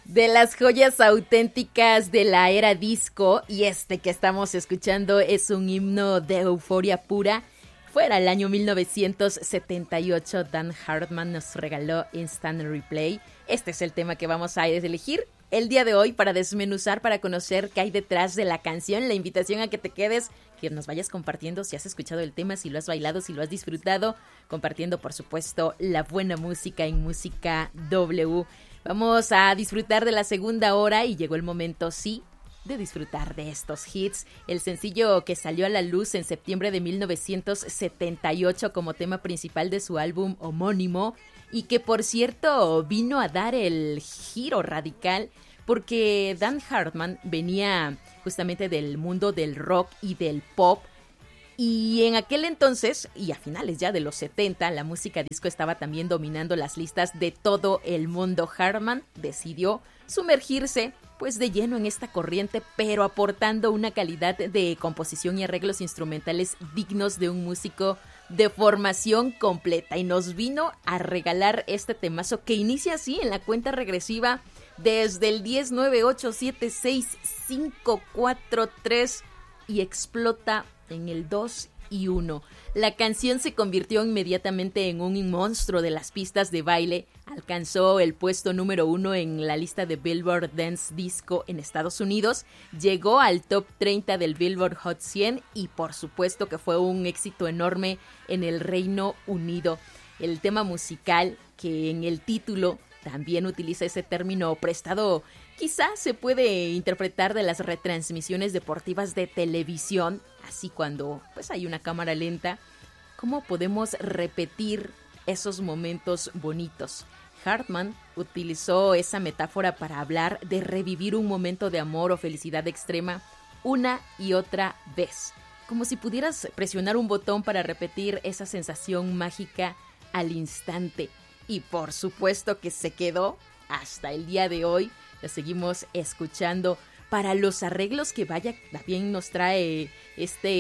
De las joyas auténticas de la era disco, y este que estamos escuchando es un himno de euforia pura. Fuera el año 1978, Dan Hartman nos regaló Instant Replay. Este es el tema que vamos a elegir el día de hoy para desmenuzar, para conocer qué hay detrás de la canción. La invitación a que te quedes, que nos vayas compartiendo si has escuchado el tema, si lo has bailado, si lo has disfrutado, compartiendo por supuesto la buena música en Música W. Vamos a disfrutar de la segunda hora y llegó el momento, sí, de disfrutar de estos hits. El sencillo que salió a la luz en septiembre de 1978 como tema principal de su álbum homónimo y que por cierto vino a dar el giro radical porque Dan Hartman venía justamente del mundo del rock y del pop. Y en aquel entonces, y a finales ya de los 70, la música disco estaba también dominando las listas de todo el mundo. Hartman decidió sumergirse pues de lleno en esta corriente, pero aportando una calidad de composición y arreglos instrumentales dignos de un músico de formación completa. Y nos vino a regalar este temazo que inicia así en la cuenta regresiva desde el 10, 9, 8, 7, 6, 5, 4, 3 y explota en el 2 y 1. La canción se convirtió inmediatamente en un monstruo de las pistas de baile. Alcanzó el puesto número 1 en la lista de Billboard Dance Disco en Estados Unidos. Llegó al top 30 del Billboard Hot 100 y por supuesto que fue un éxito enorme en el Reino Unido. El tema musical, que en el título también utiliza ese término prestado, quizás se puede interpretar de las retransmisiones deportivas de televisión, así cuando pues hay una cámara lenta. ¿Cómo podemos repetir esos momentos bonitos? Hartman utilizó esa metáfora para hablar de revivir un momento de amor o felicidad extrema una y otra vez, como si pudieras presionar un botón para repetir esa sensación mágica al instante. Y por supuesto que se quedó hasta el día de hoy. La seguimos escuchando. Para los arreglos que vaya, también nos trae este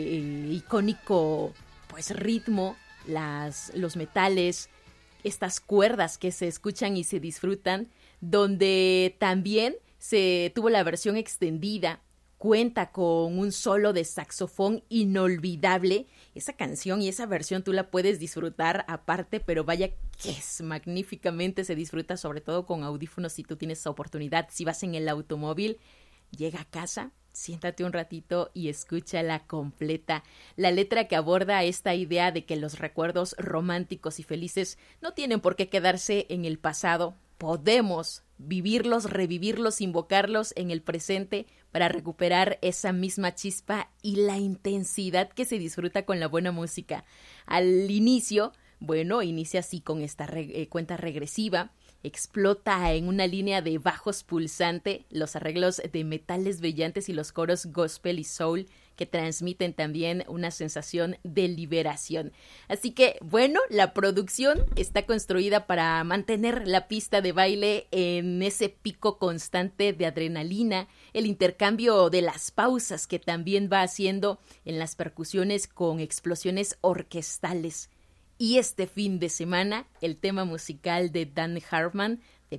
icónico pues ritmo, los metales, estas cuerdas que se escuchan y se disfrutan, donde también se tuvo la versión extendida. Cuenta con un solo de saxofón inolvidable. Esa canción y esa versión tú la puedes disfrutar aparte, pero vaya que es magníficamente, se disfruta sobre todo con audífonos si tú tienes esa oportunidad. Si vas en el automóvil, llega a casa, siéntate un ratito y escúchala completa. La letra que aborda esta idea de que los recuerdos románticos y felices no tienen por qué quedarse en el pasado. Podemos vivirlos, revivirlos, invocarlos en el presente para recuperar esa misma chispa y la intensidad que se disfruta con la buena música. Al inicio, bueno, inicia así con esta cuenta regresiva, explota en una línea de bajos pulsante, los arreglos de metales brillantes y los coros gospel y soul que transmiten también una sensación de liberación. Así que, bueno, la producción está construida para mantener la pista de baile en ese pico constante de adrenalina, el intercambio de las pausas que también va haciendo en las percusiones con explosiones orquestales. Y este fin de semana, el tema musical de Dan Hartman de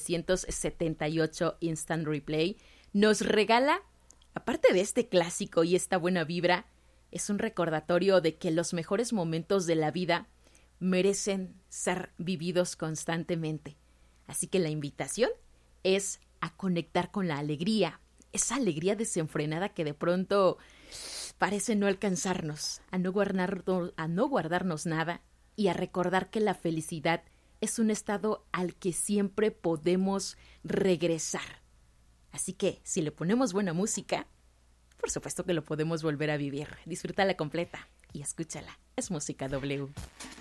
1978, Instant Replay, nos regala, aparte de este clásico y esta buena vibra, es un recordatorio de que los mejores momentos de la vida merecen ser vividos constantemente. Así que la invitación es a conectar con la alegría, esa alegría desenfrenada que de pronto parece no alcanzarnos, a no guardarnos nada y a recordar que la felicidad es un estado al que siempre podemos regresar. Así que, si le ponemos buena música, por supuesto que lo podemos volver a vivir. Disfrútala completa y escúchala. Es Música W.